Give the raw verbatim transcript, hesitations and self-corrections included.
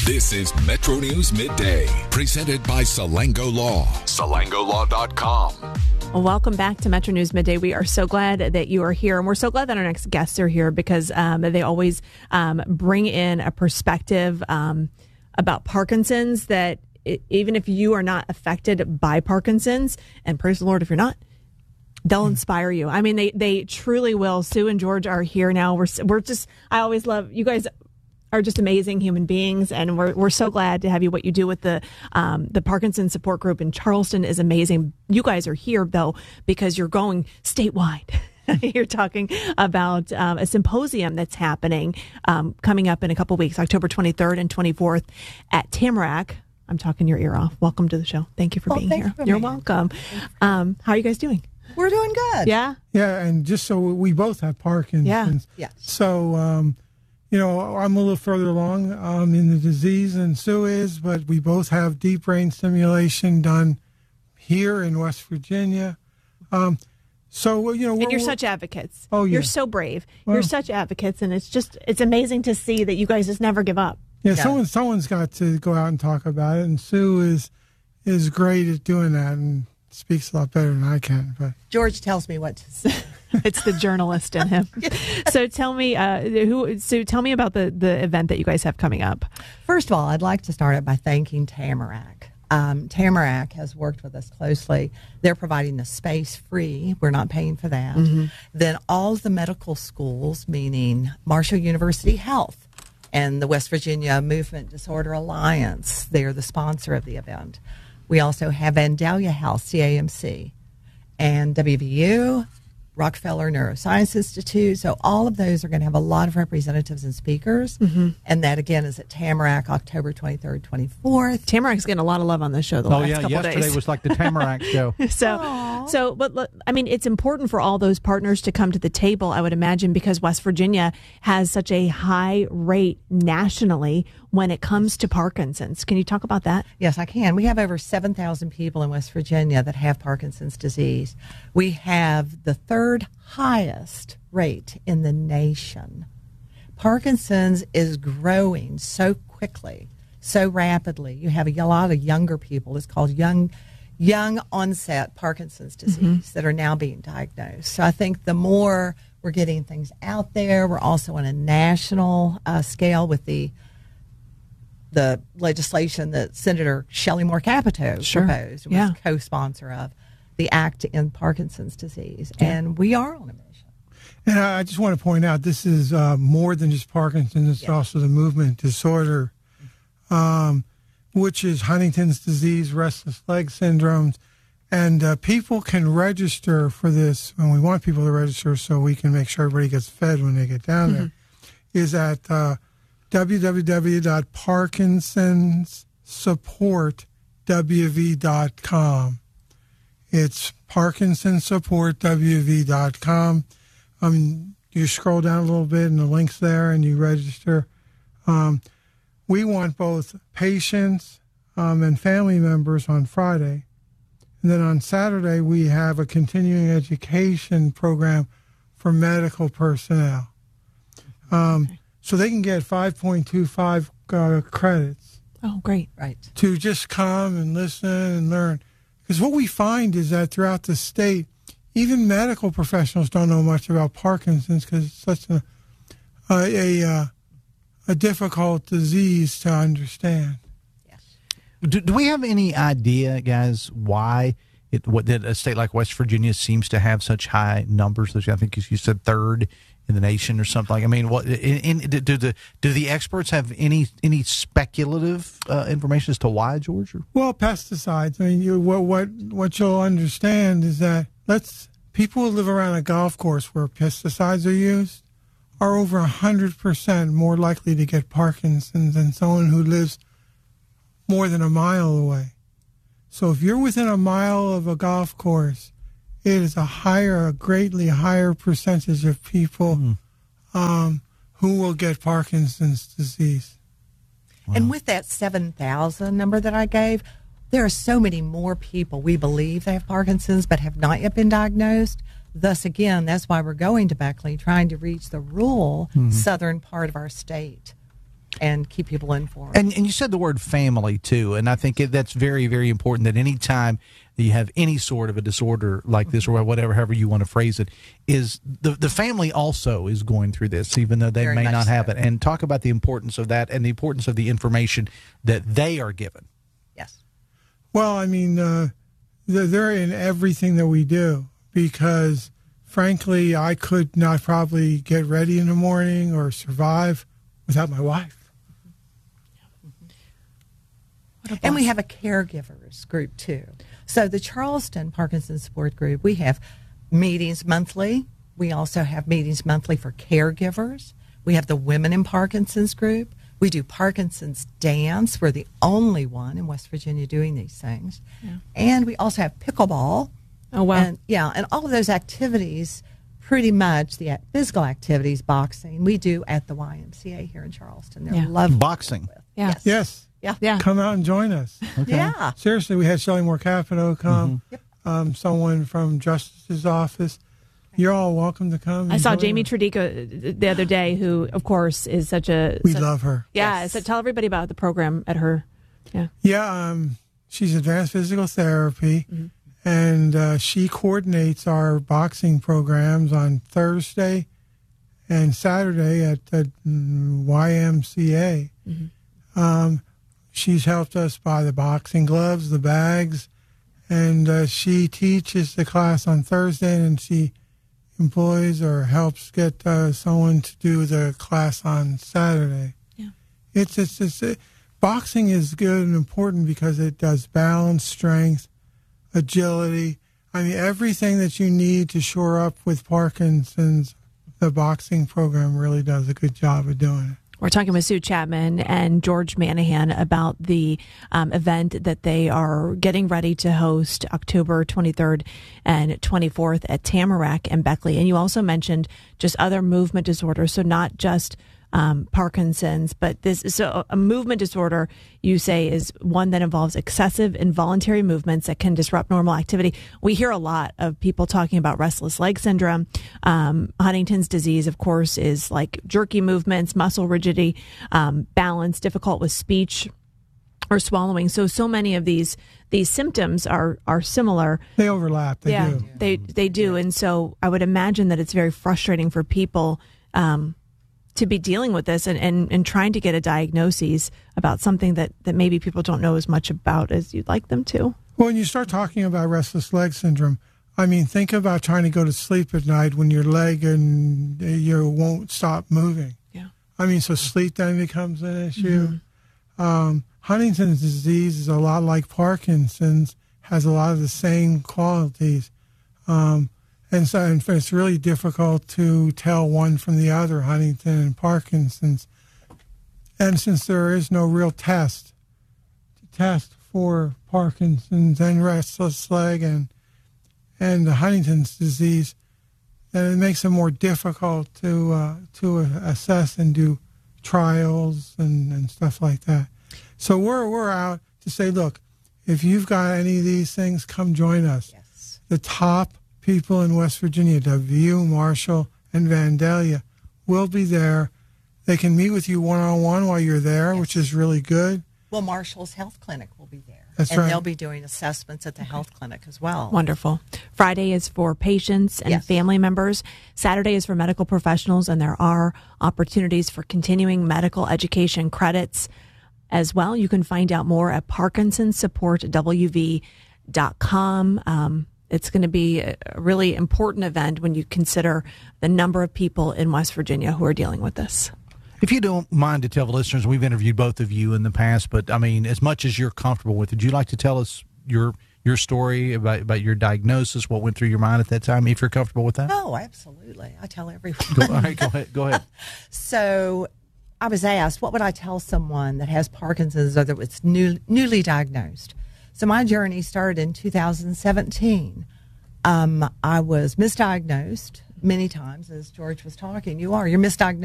This is Metro News Midday, presented by Salango Law. Salango Law dot com. Well, welcome back to Metro News Midday. We are so glad that you are here, and we're so glad that our next guests are here because um, they always um, bring in a perspective um, about Parkinson's that it, even if you are not affected by Parkinson's, and praise the Lord if you're not, they'll inspire you. I mean, they, they truly will. Sue and George are here now. We're we're just, I always love, you guys are just amazing human beings, and we're we're so glad to have you. What you do with the um, the Parkinson's support group in Charleston is amazing. You guys are here though because you're going statewide. You're talking about um, a symposium that's happening um, coming up in a couple weeks, October twenty-third and twenty-fourth at Tamarack. I'm talking your ear off. Welcome to the show. Thank you for well, being here. For you're me. welcome. Um, how are you guys doing? We're doing good. Yeah. Yeah, and just so we both have Parkinson's. Yeah. Yes. So, um, you know, I'm a little further along um, in the disease than Sue is, but we both have deep brain stimulation done here in West Virginia. Um, so, you know, And we're, you're we're, such advocates. Oh, yeah. You're so brave. Well, you're such advocates, and it's just, it's amazing to see that you guys just never give up. Yeah, Yeah. someone, someone's got to go out and talk about it, and Sue is is great at doing that and speaks a lot better than I can. But George tells me what to say. It's the journalist in him. So tell me, uh, who? So tell me about the, the event that you guys have coming up. First of all, I'd like to start it by thanking Tamarack. Um, Tamarack has worked with us closely. They're providing the space free. We're not paying for that. Mm-hmm. Then all of the medical schools, meaning Marshall University Health and the West Virginia Movement Disorder Alliance, they're the sponsor of the event. We also have Vandalia Health, C A M C, and W V U, Rockefeller Neuroscience Institute. So all of those are going to have a lot of representatives and speakers. Mm-hmm. And that, again, is at Tamarack, October twenty-third, twenty-fourth. Tamarack's getting a lot of love on this show the Oh, last yeah. couple Yesterday days. was like the Tamarack show. So, Aww. so, but look, I mean, it's important for all those partners to come to the table, I would imagine, because West Virginia has such a high rate nationally when it comes to Parkinson's. Can you talk about that? Yes, I can. We have over seven thousand people in West Virginia that have Parkinson's disease. We have the third highest rate in the nation. Parkinson's is growing so quickly, so rapidly. You have a lot of younger people. It's called young young onset Parkinson's disease mm-hmm. that are now being diagnosed. So I think the more we're getting things out there, we're also on a national uh, scale with the the legislation that Senator Shelley Moore Capito Sure. proposed, was Yeah. co-sponsor of the Act in Parkinson's disease. Yeah. And we are on a mission. and I just want to point out, this is uh, more than just Parkinson's. It's Yeah. also the movement disorder, um, which is Huntington's disease, restless leg syndromes. And uh, people can register for this, and we want people to register so we can make sure everybody gets fed when they get down there, mm-hmm. is at uh, w w w dot parkinsons support w v dot com. It's parkinsons support w v dot com. Um, you scroll down a little bit and the link's there and you register. Um, we want both patients um, and family members on Friday. And then on Saturday, we have a continuing education program for medical personnel. Um, okay. So they can get five point two five uh, credits. Oh, great. Right. To just come and listen and learn. Because what we find is that throughout the state, even medical professionals don't know much about Parkinson's because it's such a, a, a, a difficult disease to understand. Do, do we have any idea, guys, why it, what that a state like West Virginia seems to have such high numbers? I think you said third in the nation or something. Like, I mean, what in, in, do the do the experts have any any speculative uh, information as to why, George? Or? Well, pesticides. I mean, you, what what what you'll understand is that let's people who live around a golf course where pesticides are used are over a hundred percent more likely to get Parkinson's than someone who lives more than a mile away. So if you're within a mile of a golf course, it is a higher, a greatly higher percentage of people mm. um, who will get Parkinson's disease. Wow. And with that seven thousand number that I gave, there are so many more people we believe they have Parkinson's but have not yet been diagnosed. Thus, again, that's why we're going to Beckley, trying to reach the rural mm. southern part of our state. and keep people informed. And, and you said the word family, too, and I think it, that's very, very important, that any time that you have any sort of a disorder like this, or whatever, however you want to phrase it, is the, the family also is going through this, even though they Very may much not have so. it. And talk about the importance of that and the importance of the information that they are given. Yes. Well, I mean, uh, they're, they're in everything that we do because, frankly, I could not probably get ready in the morning or survive without my wife. And we have a caregivers group, too. So the Charleston Parkinson's Support Group, we have meetings monthly. We also have meetings monthly for caregivers. We have the Women in Parkinson's group. We do Parkinson's Dance. We're the only one in West Virginia doing these things. Yeah. And we also have pickleball. Oh, wow. And, yeah, and all of those activities, pretty much the physical activities, boxing, we do at the Y M C A here in Charleston. They're Yeah. lovely. Boxing. Yeah. Yes. Yes. Yeah. Yeah. Come out and join us. Okay. Yeah. Seriously, we had Shelley Moore Capito come, Yep. um, someone from Justice's office. You're all welcome to come. I saw and join Jamie us. Tradico the other day, who, of course, is such a. We such- love her. Yeah. Yes. So tell everybody about the program at her. Yeah. Yeah, um, she's advanced physical therapy, Mm-hmm. and uh, she coordinates our boxing programs on Thursday and Saturday at the mm, Y M C A. Mm-hmm. Um, she's helped us buy the boxing gloves, the bags, and uh, she teaches the class on Thursday, and she employs or helps get uh, someone to do the class on Saturday. Yeah. It's it's, it's it, boxing is good and important because it does balance, strength, agility. I mean, everything that you need to shore up with Parkinson's, the boxing program really does a good job of doing it. We're talking with Sue Chapman and George Manahan about the um, event that they are getting ready to host October twenty-third and twenty-fourth at Tamarack and Beckley. And you also mentioned just other movement disorders, so not just um, Parkinson's, but this. So a movement disorder, you say, is one that involves excessive involuntary movements that can disrupt normal activity. We hear a lot of people talking about restless leg syndrome. Um, Huntington's disease, of course, is like jerky movements, muscle rigidity, um, balance, difficult with speech or swallowing. So, so many of these these symptoms are are similar. They overlap. They yeah, do. they they do. And so I would imagine that it's very frustrating for people um, to be dealing with this and, and, and trying to get a diagnosis about something that, that maybe people don't know as much about as you'd like them to. Well, when you start talking about restless leg syndrome, I mean, think about trying to go to sleep at night when your leg and you won't stop moving. Yeah. I mean, so sleep then becomes an issue. Mm-hmm. Um, Huntington's disease is a lot like Parkinson's, has a lot of the same qualities. Um, and so and it's really difficult to tell one from the other, Huntington and Parkinson's. And since there is no real test to test for Parkinson's and restless leg and and the Huntington's disease, then it makes it more difficult to uh, to assess and do trials and, and stuff like that. So we're we're out to say, look, if you've got any of these things, come join us. Yes. The top people in West Virginia, W, Marshall, and Vandalia, will be there. They can meet with you one-on-one while you're there, Yes. which is really good. Well, Marshall's Health Clinic will be there. That's and right. they'll be doing assessments at the health clinic as well. Wonderful. Friday is for patients and Yes. family members. Saturday is for medical professionals, and there are opportunities for continuing medical education credits as well. You can find out more at parkinson support w v dot com. Um, it's going to be a really important event when you consider the number of people in West Virginia who are dealing with this. If you don't mind to tell the listeners, we've interviewed both of you in the past, but I mean, as much as you're comfortable with it, would you like to tell us your your story about, about your diagnosis, what went through your mind at that time, if you're comfortable with that? Oh, absolutely. I tell everyone. Go, all right, go ahead. Go ahead. So I was asked, what would I tell someone that has Parkinson's or that was new, newly diagnosed? So my journey started in two thousand seventeen. Um, I was misdiagnosed many times, as George was talking. You are. You're misdiagnosed